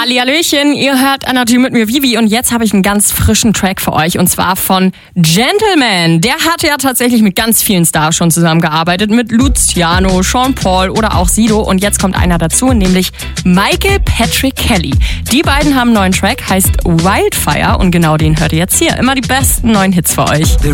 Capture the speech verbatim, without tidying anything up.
Hallihallöchen, ihr hört Energy mit mir, Vivi, und jetzt habe ich einen ganz frischen Track für euch, und zwar von Gentleman. Der hatte ja tatsächlich mit ganz vielen Stars schon zusammengearbeitet, mit Luciano, Sean Paul oder auch Sido, und jetzt kommt einer dazu, nämlich Michael Patrick Kelly. Die beiden haben einen neuen Track, heißt Wildfire, und genau den hört ihr jetzt hier. Immer die besten neuen Hits für euch.